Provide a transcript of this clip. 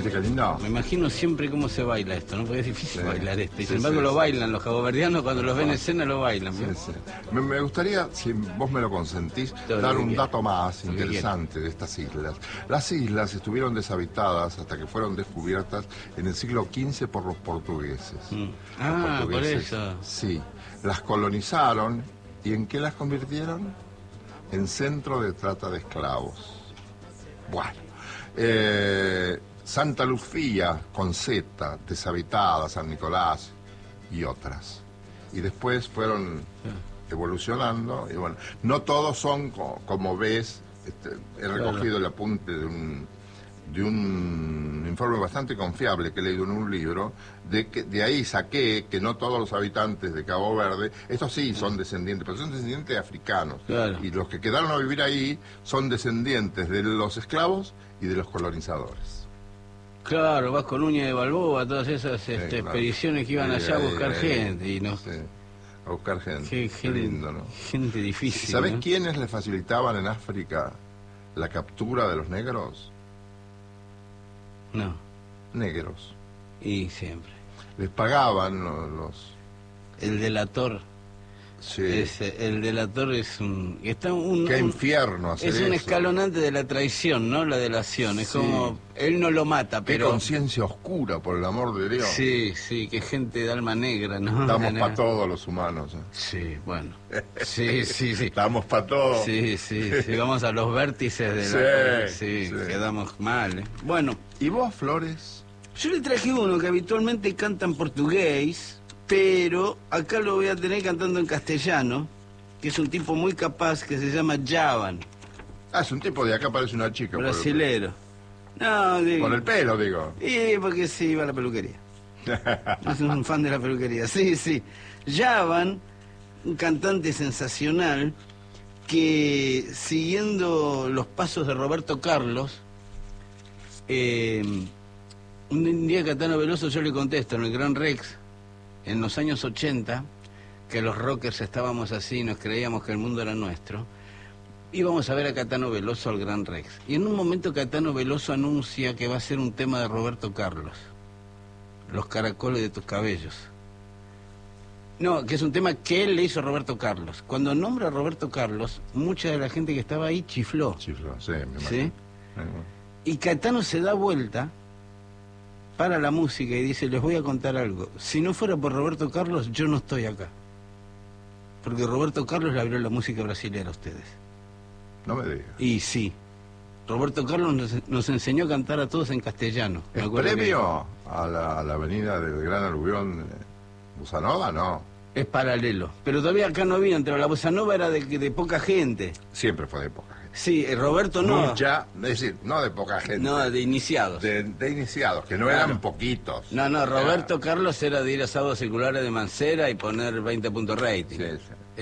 ¿Viste qué lindo? Me imagino siempre cómo se baila esto, ¿no? Porque es difícil bailar esto. Y Sí, sin embargo sí, lo sí. bailan, los caboverdianos cuando los ven en escena lo bailan. Sí, ¿no? sí. Me gustaría, si vos me lo consentís, Todo dar lo que un quiera. dato más Lo que interesante de estas islas. Las islas estuvieron deshabitadas hasta que fueron descubiertas en el siglo XV por los portugueses. Mm. Los Ah, por portugueses, eso. sí, las colonizaron. ¿Y en qué las convirtieron? En centro de trata de esclavos. Bueno, Santa Lucía, con Z, deshabitada, San Nicolás y otras. Y después fueron evolucionando, y bueno, no todos son como ves, he recogido el apunte de un informe bastante confiable que he leído en un libro, de ahí saqué que no todos los habitantes de Cabo Verde, estos sí son descendientes, pero son descendientes de africanos. Claro. Y los que quedaron a vivir ahí son descendientes de los esclavos y de los colonizadores. Claro, Vasco Núñez de Balboa, todas esas claro. expediciones que iban allá a buscar gente. Y no, Sí, a buscar gente. qué lindo, ¿no? gente difícil. ¿Sabés ¿no? quiénes le facilitaban en África la captura de los negros? No, Negros. y siempre. Les pagaban los... El delator. Sí. El delator es un... Qué Qué infierno hacer es un eso. escalonante de la traición, ¿no? La delación. Es Sí. como... Él no lo mata, Qué pero... conciencia oscura, por el amor de Dios. Sí, sí, que gente de alma negra, ¿no? Estamos para todos los humanos. Sí, bueno. Sí, sí, sí. Estamos para todos. Sí, sí, sí. Vamos a los vértices de la... Sí, sí. quedamos mal, ¿eh? Bueno, ¿Y vos, Flores? yo le traje uno que habitualmente canta en portugués, pero acá lo voy a tener cantando en castellano, que es un tipo muy capaz que se llama Javan, Ah, es un tipo de acá, parece una chica. brasilero. No, digo... Por el pelo, digo. Y porque sí, iba a la peluquería. Es un fan de la peluquería, sí, sí. Javan, un cantante sensacional, que siguiendo los pasos de Roberto Carlos, un día Caetano Veloso yo le contesto en el Gran Rex, en los años 80, que los rockers estábamos así, nos creíamos que el mundo era nuestro, íbamos a ver a Caetano Veloso al Gran Rex. Y en un momento Caetano Veloso anuncia que va a ser un tema de Roberto Carlos, Los caracoles de tus cabellos. No, que es un tema que él le hizo a Roberto Carlos. Cuando nombra a Roberto Carlos, mucha de la gente que estaba ahí chifló. Chiflo, sí, me imagino. ¿Sí? Y Caetano se da vuelta para la música y dice, les voy a contar algo. Si no fuera por Roberto Carlos, yo no estoy acá. Porque Roberto Carlos le abrió la música brasileña a ustedes. No me digas. Y sí, Roberto Carlos nos enseñó a cantar a todos en castellano. Me ¿Es acuerdo previo a la avenida del Gran Aluvión Busanova? No. Es paralelo. Pero todavía acá no había, pero la bossa nova era de poca gente. Siempre fue de poca gente. Sí, Roberto no. Mucha, es decir, no de poca gente. No, de iniciados. De iniciados, que no Claro. eran poquitos. No, Roberto Carlos era de ir a sábados seculares de Mancera y poner 20 puntos rating. Sí, sí.